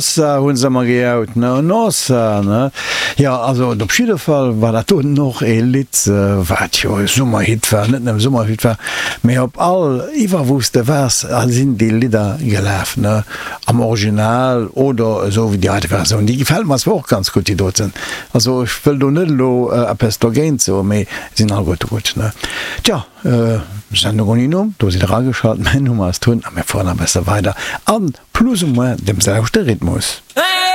Nossa hunn sammer geout Nossa ne ja also op Schidefall war dat noch e Lit wat jo Summerhit war net Summerhit war méi op all iwwer wusste was sinn die Lider gelaf ne am Original oder so wie die alte Version die gefällt mas auch ganz gut die dort sind also ich will du net lo Pestogen so méi sinn all gut ne tja Sendung du si rageschalt mein Nummer as tun am mir vorne besser weiter an plus dem selchte Rhythmus.